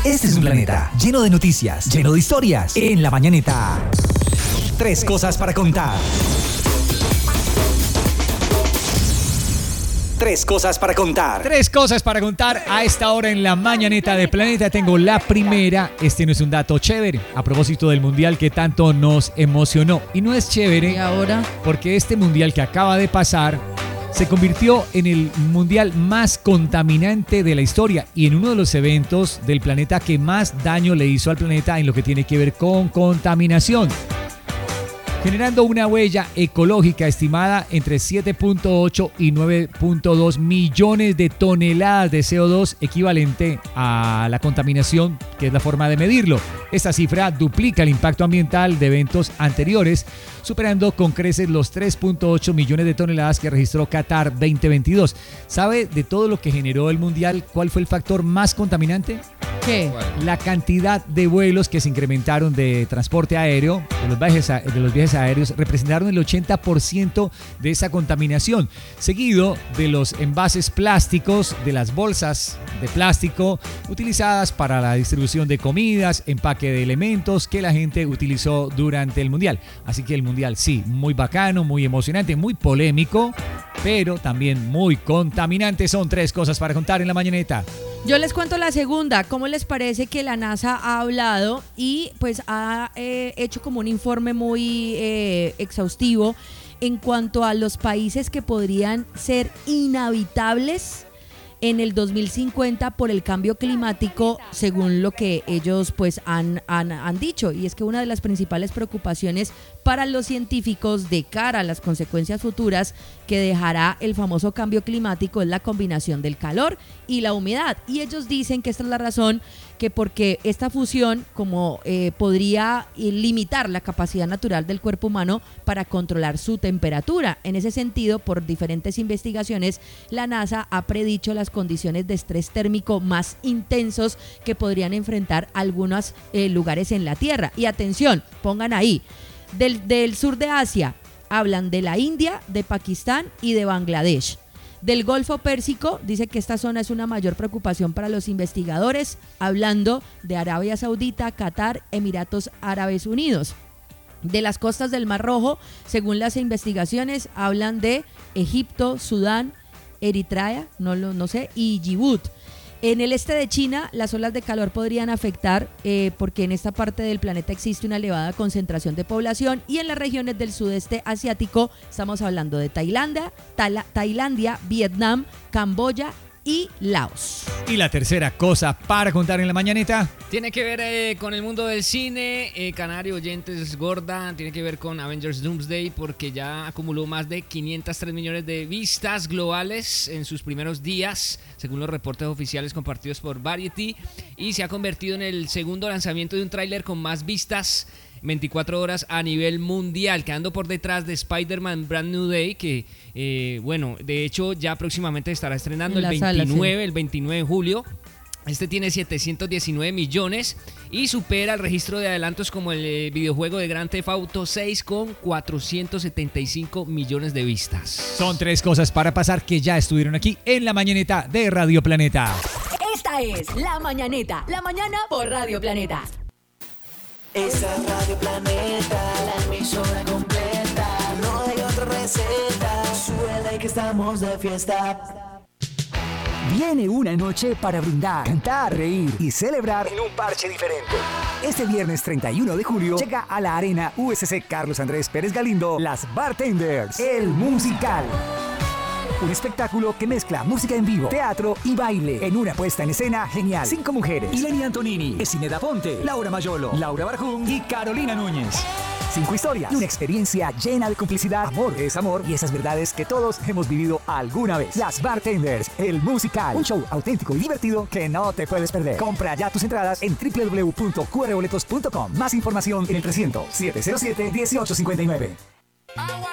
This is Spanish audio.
Este es un planeta lleno de noticias, lleno de historias. En La Mañanita, tres cosas para contar. Tres cosas para contar. Tres cosas para contar a esta hora en La Mañanita de Planeta. Tengo la primera. Este no es un dato chévere a propósito del mundial que tanto nos emocionó. Y no es chévere. ¿Y ahora? Porque este mundial que acaba de pasar se convirtió en el mundial más contaminante de la historia y en uno de los eventos del planeta que más daño le hizo al planeta en lo que tiene que ver con contaminación, generando una huella ecológica estimada entre 7.8 y 9.2 millones de toneladas de CO2, equivalente a la contaminación, que es la forma de medirlo. Esta cifra duplica el impacto ambiental de eventos anteriores, superando con creces los 3.8 millones de toneladas que registró Qatar 2022. ¿Sabe de todo lo que generó el Mundial cuál fue el factor más contaminante? ¿Qué? La cantidad de vuelos que se incrementaron de transporte aéreo, de los viajes aéreos, representaron el 80% de esa contaminación, seguido de los envases plásticos, de las bolsas de plástico utilizadas para la distribución de comidas, empaque de elementos que la gente utilizó durante el Mundial. Así que el Mundial sí, muy bacano, muy emocionante, muy polémico, pero también muy contaminante. Son tres cosas para contar en La Mañanita. Yo les cuento la segunda. ¿Cómo les parece que la NASA ha hablado y pues ha hecho como un informe muy exhaustivo en cuanto a los países que podrían ser inhabitables en el 2050 por el cambio climático, según lo que ellos pues han dicho? Y es que una de las principales preocupaciones para los científicos de cara a las consecuencias futuras que dejará el famoso cambio climático es la combinación del calor y la humedad. Y ellos dicen que esta es la razón, que porque esta fusión como podría limitar la capacidad natural del cuerpo humano para controlar su temperatura. En ese sentido, por diferentes investigaciones, la NASA ha predicho las condiciones de estrés térmico más intensos que podrían enfrentar algunos lugares en la Tierra. Y atención, pongan ahí, del sur de Asia, hablan de la India, de Pakistán y de Bangladesh. Del Golfo Pérsico, dice que esta zona es una mayor preocupación para los investigadores, hablando de Arabia Saudita, Qatar, Emiratos Árabes Unidos. De las costas del Mar Rojo, según las investigaciones, hablan de Egipto, Sudán, Eritrea, no sé, y Djibouti. En el este de China, las olas de calor podrían afectar porque en esta parte del planeta existe una elevada concentración de población, y en las regiones del sudeste asiático estamos hablando de Tailandia, Vietnam, Camboya y Laos. Y la tercera cosa para contar en La Mañanita tiene que ver con el mundo del cine. Canario, oyentes, gorda, tiene que ver con Avengers Doomsday, porque ya acumuló más de 503 millones de vistas globales en sus primeros días, según los reportes oficiales compartidos por Variety, y se ha convertido en el segundo lanzamiento de un tráiler con más vistas 24 horas a nivel mundial, quedando por detrás de Spider-Man Brand New Day, que de hecho ya próximamente estará estrenando el 29 de julio. Este tiene 719 millones y supera el registro de adelantos como el videojuego de Grand Theft Auto 6 con 475 millones de vistas. Son tres cosas para pasar que ya estuvieron aquí en La Mañanita de Radio Planeta. Esta es La Mañanita, la mañana por Radio Planeta. Esa es Radio Planeta, la emisora completa. No hay otra receta, súbele que estamos de fiesta. Viene una noche para brindar, cantar, reír y celebrar en un parche diferente. Este viernes 31 de julio llega a la Arena USC Carlos Andrés Pérez Galindo Las Bartenders, el musical. Un espectáculo que mezcla música en vivo, teatro y baile en una puesta en escena genial. 5 mujeres: Ilenia Antonini, Esineda Ponte, Laura Mayolo, Laura Barjún y Carolina Núñez. 5 historias y una experiencia llena de complicidad, amor, desamor y esas verdades que todos hemos vivido alguna vez. Las Bartenders, el musical. Un show auténtico y divertido que no te puedes perder. Compra ya tus entradas en www.qrboletos.com. Más información en el 300-707-1859.